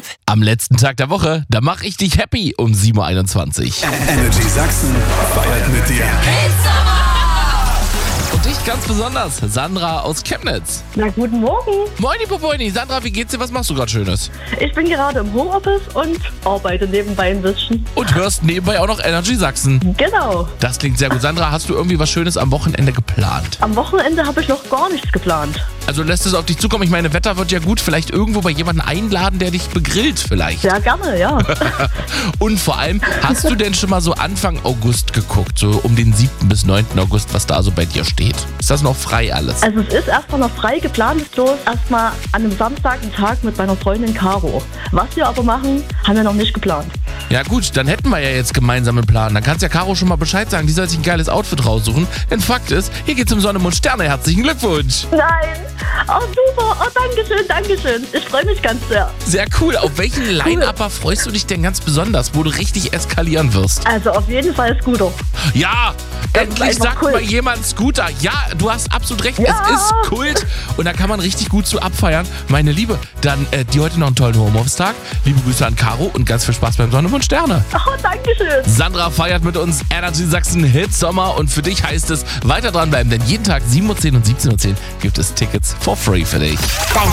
Am letzten Tag der Woche, da mache ich dich happy um 7.21 Uhr. Energy Sachsen feiert mit dir. Und dich ganz besonders, Sandra aus Chemnitz. Na, guten Morgen. Moini Popoini, Sandra, wie geht's dir? Was machst du gerade Schönes? Ich bin gerade im Homeoffice und arbeite nebenbei ein bisschen. Und hörst nebenbei auch noch Energy Sachsen. Genau. Das klingt sehr gut. Sandra, hast du irgendwie was Schönes am Wochenende geplant? Am Wochenende habe ich noch gar nichts geplant. Also lässt es auf dich zukommen? Ich meine, Wetter wird ja gut. Vielleicht irgendwo bei jemandem einladen, der dich begrillt vielleicht. Ja, gerne, ja. Und vor allem, hast du denn schon mal so Anfang August geguckt? So um den 7. bis 9. August, was da so bei dir steht? Ist das noch frei alles? Also es ist erstmal noch frei, geplant ist bloß erstmal an einem Samstag einen Tag mit meiner Freundin Caro. Was wir aber machen, haben wir noch nicht geplant. Ja gut, dann hätten wir ja jetzt gemeinsam einen Plan. Dann kannst ja Caro schon mal Bescheid sagen, die soll sich ein geiles Outfit raussuchen. Denn Fakt ist, hier geht's um Sonne, Mond, Sterne. Herzlichen Glückwunsch. Nein! Oh, super! Oh, dankeschön, dankeschön. Ich freue mich ganz sehr. Sehr cool. Auf welchen Line-Upper freust du dich denn ganz besonders, wo du richtig eskalieren wirst? Also auf jeden Fall Scooter. Ja, Das ist endlich einfach sagt Kult. mal jemand Scooter. Ja, du hast absolut recht. Ja. Es ist Kult und da kann man richtig gut zu abfeiern. Meine Liebe, dann dir heute noch einen tollen Homeoffice-Tag. Liebe Grüße an Caro und ganz viel Spaß beim Sonne und Sterne. Oh, dankeschön. Sandra feiert mit uns Energy Sachsen Hit Sommer und für dich heißt es weiter dranbleiben, denn jeden Tag 7.10 Uhr und 17.10 Uhr gibt es Tickets for free für dich.